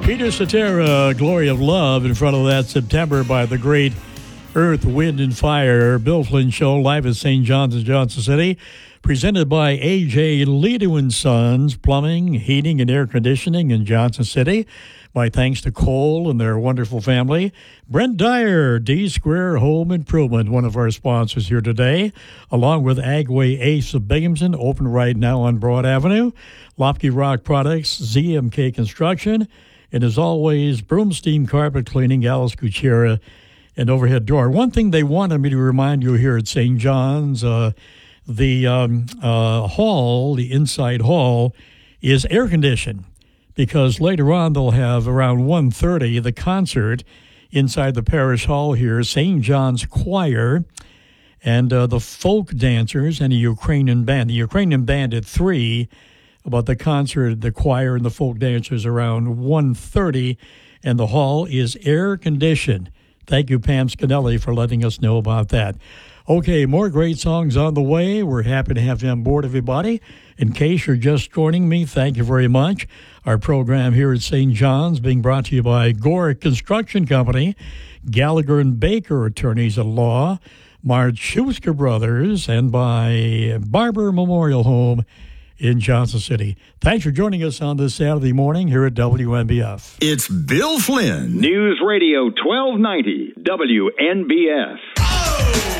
Peter Cetera, Glory of Love, in front of that September by the great Earth, Wind, and Fire. Bill Flynn Show, live at St. John's in Johnson City. Presented by A.J. Ledoux & Sons, Plumbing, Heating, and Air Conditioning in Johnson City. My thanks to Cole and their wonderful family. Brent Dyer, D-Square Home Improvement, one of our sponsors here today, along with Agway Ace of Binghamton, open right now on Broad Avenue. Lofty Rock Products, ZMK Construction, and as always, Broomstein Carpet Cleaning, Alice Kuchera, and Overhead Door. One thing they wanted me to remind you here at St. John's, the hall, the inside hall, is air-conditioned, because later on they'll have around 1:30 the concert inside the parish hall here, St. John's Choir, and the folk dancers and a Ukrainian band. The Ukrainian band at 3, but the concert, the choir, and the folk dancers around 1:30, and the hall is air-conditioned. Thank you, Pam Scannelli, for letting us know about that. Okay, more great songs on the way. We're happy to have you on board, everybody. In case you're just joining me, thank you very much. Our program here at St. John's being brought to you by Gore Construction Company, Gallagher and Baker Attorneys at Law, Marge Schuster Brothers, and by Barber Memorial Home in Johnson City. Thanks for joining us on this Saturday morning here at WNBF. It's Bill Flynn. News Radio 1290 WNBF.